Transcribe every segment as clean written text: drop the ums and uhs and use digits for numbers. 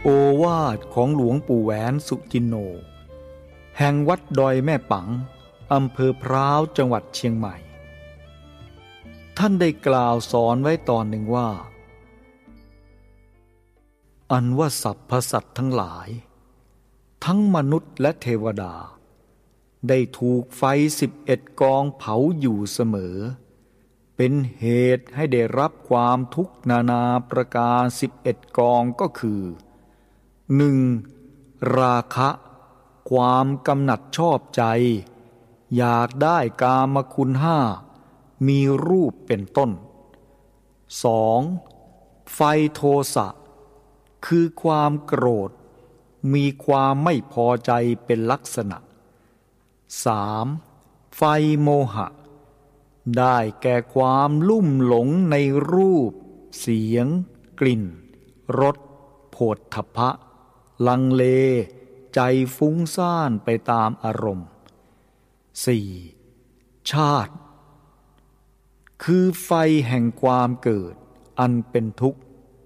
โอวาทของหลวงปู่แหวนสุจินโนแห่งวัดดอยแม่ปังอำเภอพร้าวจังหวัดเชียงใหม่ท่านได้กล่าวสอนไว้ตอนหนึ่งว่าอันว่าสรรพสัตว์ทั้งหลายทั้งมนุษย์และเทวดาได้ถูกไฟ11 กองเผาอยู่เสมอเป็นเหตุให้ได้รับความทุกข์นานาประการ11 กองก็คือ 1. ราคะความกำหนัดชอบใจอยากได้กามคุณ5มีรูปเป็นต้น 2. ไฟโทสะคือความโกรธมีความไม่พอใจเป็นลักษณะ 3. ไฟโมหะได้แก่ความลุ่มหลงในรูปเสียงกลิ่นรสโผฏฐัพพะลังเลใจฟุ้งซ่านไปตามอารมณ์ 4. ชาติคือไฟแห่งความเกิดอันเป็นทุกข์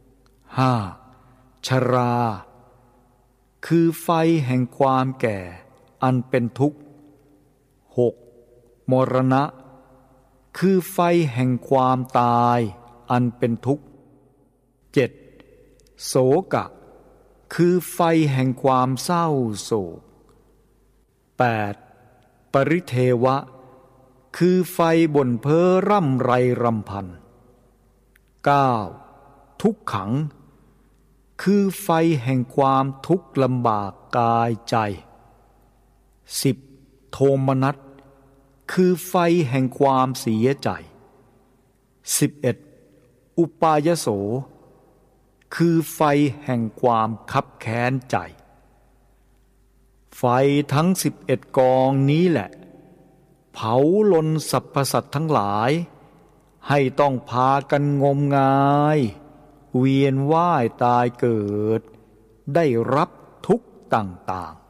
5. ชราคือไฟแห่งความแก่อันเป็นทุกข์ 6. มรณะคือไฟแห่งความตายอันเป็นทุกข์ 7. โศกะคือไฟแห่งความเศร้าโศก 8. ปริเทวะคือไฟบ่นเพ้อร่ำไรรำพัน 9. ทุกขังคือไฟแห่งความทุกข์ลำบากกายใจ 10. โทมนัสคือไฟแห่งความเสียใจ 11. อุปายโสคือไฟแห่งความคับแค้นใจไฟทั้ง11 กองนี้แหละเผาลนสรรพสัตว์ทั้งหลายให้ต้องพากันงมงายเวียนว่ายตายเกิดได้รับทุกข์ต่างๆ